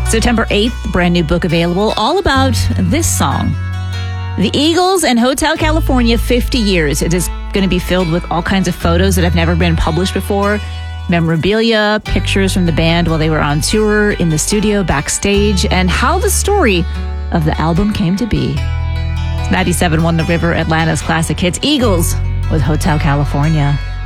September 8th, brand new book available, all about this song. The Eagles and Hotel California, 50 years. It is going to be filled with all kinds of photos that have never been published before, memorabilia, pictures from the band while they were on tour, in the studio, backstage, and how the story of the album came to be. 97.1 The River, Atlanta's classic hits. Eagles with Hotel California.